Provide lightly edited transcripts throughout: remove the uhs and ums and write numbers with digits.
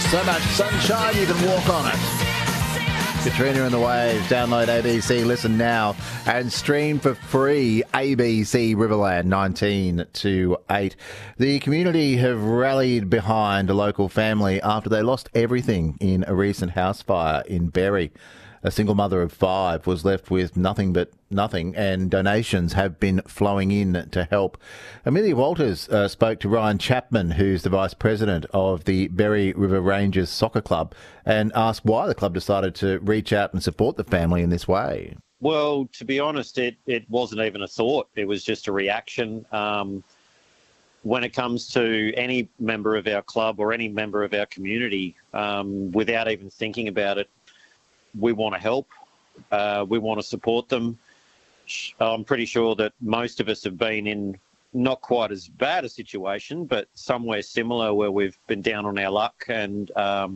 So much sunshine you can walk on it. Katrina and the Waves. Download ABC, listen now, and stream for free ABC Riverland 19 to 8. The community have rallied behind a local family after they lost everything in a recent house fire in Berry. A single mother of 5 was left with nothing but nothing, and donations have been flowing in to help. Amelia Walters spoke to Ryan Chapman, who's the Vice President of the Berry River Rangers Soccer Club, and asked why the club decided to reach out and support the family in this way. Well, to be honest, it wasn't even a thought. It was just a reaction. When it comes to any member of our club or any member of our community, without even thinking about it, we want to help. We want to support them. I'm pretty sure that most of us have been in not quite as bad a situation, but somewhere similar where we've been down on our luck and,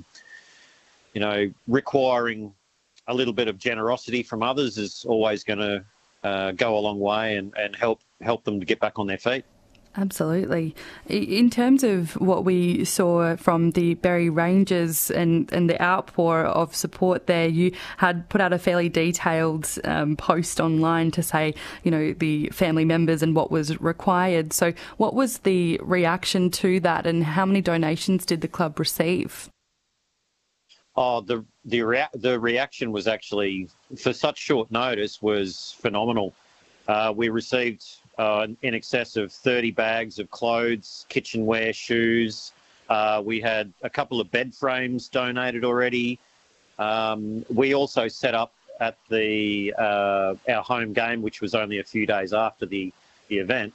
requiring a little bit of generosity from others is always going to go a long way and help them to get back on their feet. Absolutely. In terms of what we saw from the Berry Rangers and the outpour of support there, you had put out a fairly detailed post online to say, the family members and what was required. So what was the reaction to that, and how many donations did the club receive? Oh, the reaction was actually, for such short notice, was phenomenal. We received in excess of 30 bags of clothes, kitchenware, shoes. We had a couple of bed frames donated already. We also set up at our home game, which was only a few days after the event,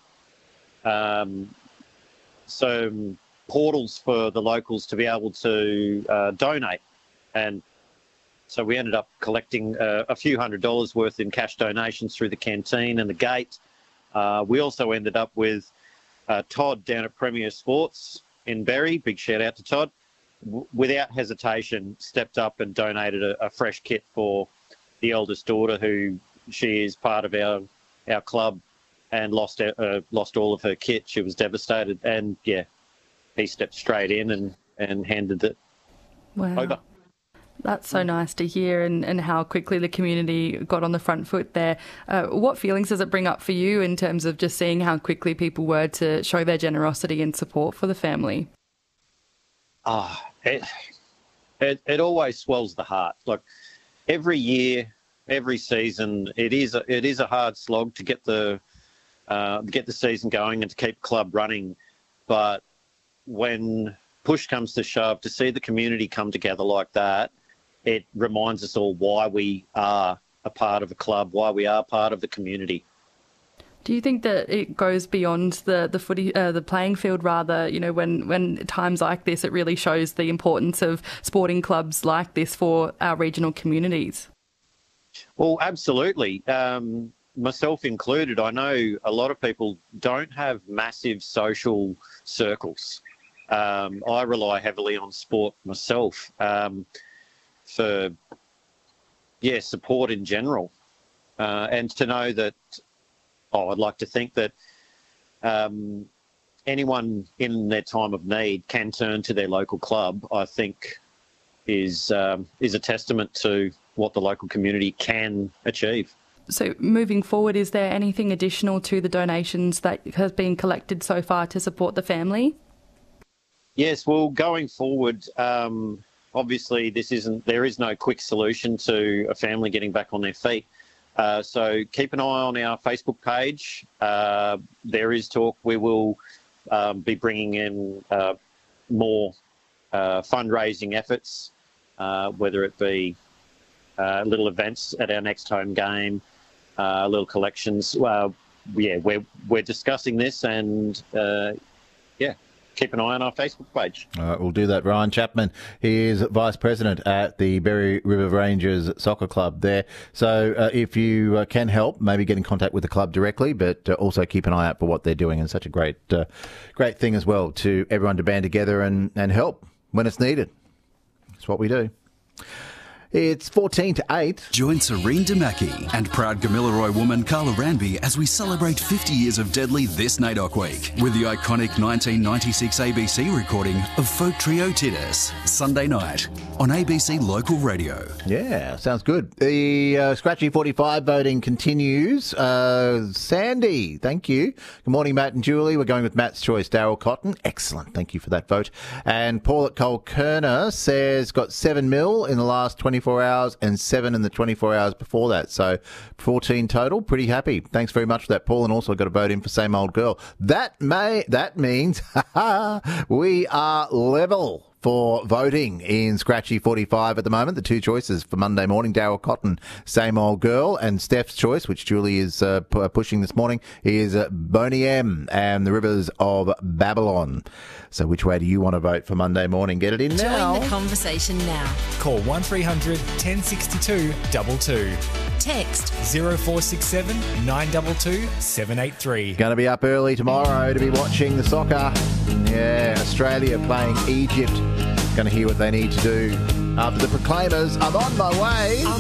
some portals for the locals to be able to donate. And so we ended up collecting a few $100s worth in cash donations through the canteen and the gate. We also ended up with Todd down at Premier Sports in Berry. Big shout out to Todd. Without hesitation, stepped up and donated a fresh kit for the eldest daughter, who she is part of our club, and lost all of her kit. She was devastated, and he stepped straight in and handed it over. That's so nice to hear, and how quickly the community got on the front foot there. What feelings does it bring up for you in terms of just seeing how quickly people were to show their generosity and support for the family? It always swells the heart. Like every year, every season, it is a hard slog to get the season going and to keep the club running. But when push comes to shove, to see the community come together like that, it reminds us all why we are a part of a club, why we are part of the community. Do you think that it goes beyond the playing field rather, when times like this, it really shows the importance of sporting clubs like this for our regional communities? Well, absolutely. Myself included, I know a lot of people don't have massive social circles. I rely heavily on sport myself. For support in general, and to know that I'd like to think that anyone in their time of need can turn to their local club, I think is a testament to what the local community can achieve. So moving forward, is there anything additional to the donations that has been collected so far to support the family? Yes, well, going forward, obviously, there is no quick solution to a family getting back on their feet. So keep an eye on our Facebook page. There is talk. We will be bringing in more fundraising efforts, whether it be little events at our next home game, little collections. We're discussing this, and keep an eye on our Facebook page. All right, we'll do that. Ryan Chapman, he is Vice President at the Berry River Rangers Soccer Club there. So if you can help, maybe get in contact with the club directly, but also keep an eye out for what they're doing. And such a great thing as well to everyone to band together and help when it's needed. That's what we do. It's 14-8. Join Serene Damaki and proud Gamilaroi woman Carla Ranby as we celebrate 50 years of Deadly this NAIDOC week with the iconic 1996 ABC recording of folk trio Titus, Sunday night on ABC Local Radio. Yeah, sounds good. The Scratchy 45 voting continues. Sandy, thank you. Good morning, Matt and Julie. We're going with Matt's choice, Daryl Cotton. Excellent. Thank you for that vote. And Paul at Colkerna says got 7 mil in the last 24 hours and 7 in the 24 hours before that. So 14 total. Pretty happy. Thanks very much for that, Paul. And also got a vote in for Same Old Girl. That means we are level for voting in Scratchy 45 at the moment. The two choices for Monday morning, Daryl Cotton, Same Old Girl, and Steph's choice, which Julie is pushing this morning, is Boney M and the Rivers of Babylon. So which way do you want to vote for Monday morning? Get it in now. Join the conversation now. Call 1300 1062 22. Text 0467 922 783. Going to be up early tomorrow to be watching the soccer. Yeah, Australia playing Egypt. Going to hear what they need to do after the Proclaimers. I'm on my way.